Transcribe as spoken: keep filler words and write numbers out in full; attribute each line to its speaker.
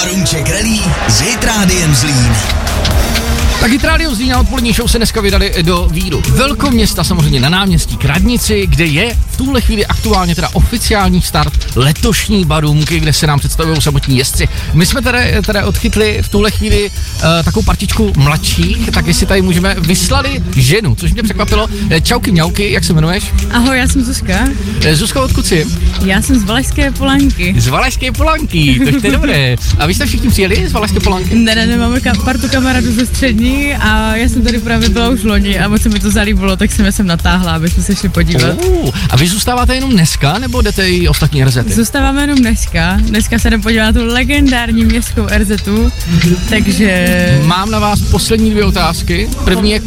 Speaker 1: Jaromír Rally s Hit Rádiem Zlín.
Speaker 2: Tak Hit Radio Zlín a odpolední show se dneska vydali do víru velkoměsta, samozřejmě na náměstí k radnici, kde je v tuhle chvíli aktuálně teda oficiální start letošní barůmky, kde se nám představují samotní jezdci. My jsme tady, tady odchytli v tuhle chvíli uh, takovou partičku mladších, tak jestli tady můžeme vyslali ženu, což mě překvapilo. Čauky mňauky, jak se jmenuješ?
Speaker 3: Ahoj, já jsem Zuzka.
Speaker 2: Zuzka, odkud jsi?
Speaker 3: Já jsem z Valašské Polanky.
Speaker 2: Z Valašské Polanky, to je dobré. A vy jste všichni přijeli z Valašské Polanky?
Speaker 3: Ne, ne, ne, máme ka- partu kamarádů ze střední a já jsem tady právě byla už loni a moc se mi to zalíbilo, tak jsem je sem natáhla, aby jsme se šli podívat.
Speaker 2: Uh, a vy zůstáváte jenom dneska, nebo jdete i ostatní er zety?
Speaker 3: Zůstáváme jenom dneska. Dneska se jdem podívat na tu legendární městskou er zetu, takže...
Speaker 2: Mám na vás poslední dvě otázky. První je,